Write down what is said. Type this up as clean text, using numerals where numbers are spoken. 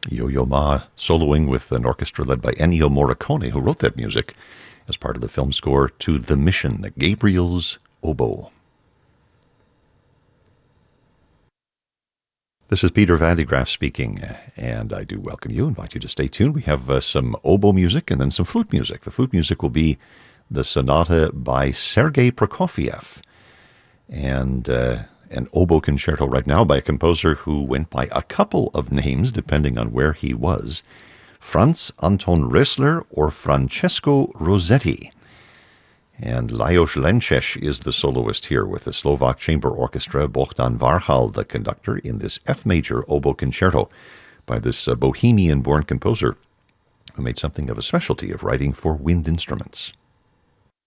Yo-Yo Ma soloing with an orchestra led by Ennio Morricone, who wrote that music as part of the film score to The Mission, Gabriel's Oboe. This is Peter Van de Graaff speaking, and I do welcome you, invite you to stay tuned. We have some oboe music and then some flute music. The flute music will be the sonata by Sergei Prokofiev, and an oboe concerto right now by a composer who went by a couple of names depending on where he was, Franz Anton Rösler or Francesco Rossetti. And Lajos Lenčeš is the soloist here with the Slovak Chamber Orchestra, Bohdan Varchal the conductor, in this F major oboe concerto by this Bohemian-born composer who made something of a specialty of writing for wind instruments.